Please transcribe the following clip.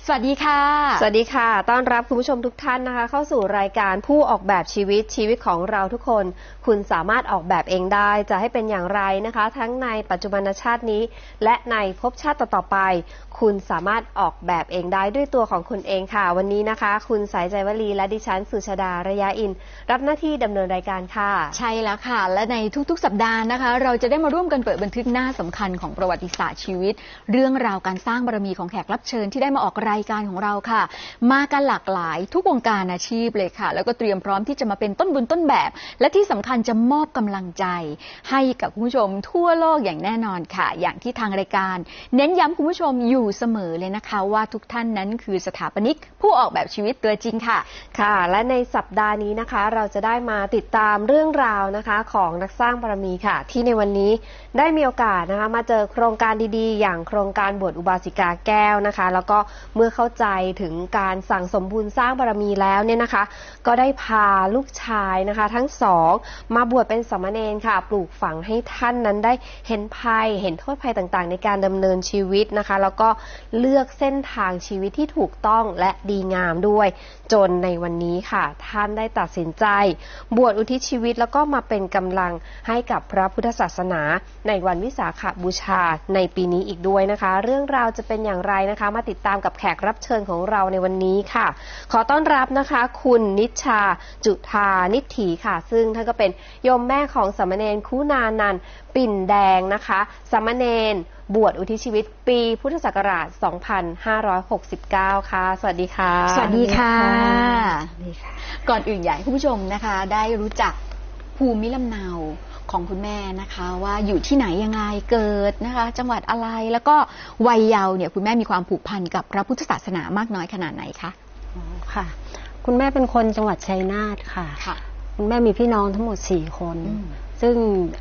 สวัสดีค่ะสวัสดีค่ะต้อนรับคุณผู้ชมทุกท่านนะคะเข้าสู่รายการผู้ออกแบบชีวิตของเราทุกคนคุณสามารถออกแบบเองได้จะให้เป็นอย่างไรนะคะทั้งในปัจจุบันชาตินี้และในภพชาติต่อๆไปคุณสามารถออกแบบเองได้ด้วยตัวของคุณเองค่ะวันนี้นะคะคุณสายใจวลีและดิฉันสุชดาระยะอินรับหน้าที่ดำเนินรายการค่ะใช่แล้วค่ะและในทุกๆสัปดาห์นะคะเราจะได้มาร่วมกันเปิดบันทึกหน้าสำคัญของประวัติศาสตร์ชีวิตเรื่องราวการสร้างบารมีของแขกรับเชิญที่ได้มาออกรายการของเราค่ะมากันหลากหลายทุกวงการอาชีพเลยค่ะแล้วก็เตรียมพร้อมที่จะมาเป็นต้นบุญต้นแบบและที่สำคัญจะมอบกำลังใจให้กับคุณผู้ชมทั่วโลกอย่างแน่นอนค่ะอย่างที่ทางรายการเน้นย้ำคุณผู้ชมอยู่เสมอเลยนะคะว่าทุกท่านนั้นคือสถาปนิกผู้ออกแบบชีวิตตัวจริงค่ะค่ะและในสัปดาห์นี้นะคะเราจะได้มาติดตามเรื่องราวนะคะของนักสร้างบารมีค่ะที่ในวันนี้ได้มีโอกาสนะคะมาเจอโครงการดีๆอย่างโครงการบวชอุบาสิกาแก้วนะคะแล้วก็เมื่อเข้าใจถึงการสั่งสมบุญสร้างบารมีแล้วเนี่ยนะคะก็ได้พาลูกชายนะคะทั้งสองมาบวชเป็นสามเณรค่ะปลูกฝังให้ท่านนั้นได้เห็นภัยเห็นโทษภัยต่างๆในการดำเนินชีวิตนะคะแล้วก็เลือกเส้นทางชีวิตที่ถูกต้องและดีงามด้วยจนในวันนี้ค่ะท่านได้ตัดสินใจบวชอุทิศชีวิตแล้วก็มาเป็นกำลังให้กับพระพุทธศาสนาในวันวิสาขบูชาในปีนี้อีกด้วยนะคะเรื่องราวจะเป็นอย่างไรนะคะมาติดตามกับแขกรับเชิญของเราในวันนี้ค่ะขอต้อนรับนะคะคุณนิชชาจุฑานิฏฐีค่ะซึ่งท่านก็เป็นโยมแม่ของสามเณรคุณานันท์ปิ่นแดงนะคะสามเณรบวชอุทิศชีวิตปีพุทธศักราช 2569 ค่ะสวัสดีค่ะสวัสดีค่ะก่อนอื่นอยากให้คุณผู้ชมนะคะได้รู้จักภูมิลำเนาของคุณแม่นะคะว่าอยู่ที่ไหนยังไงเกิดนะคะจังหวัดอะไรแล้วก็วัยเยาว์เนี่ยคุณแม่มีความผูกพันกับพระพุทธศาสนามากน้อยขนาดไหนคะค่ะคุณแม่เป็นคนจังหวัดชัยนาทค่ะคุณแม่มีพี่น้องทั้งหมด4 คนซึ่ง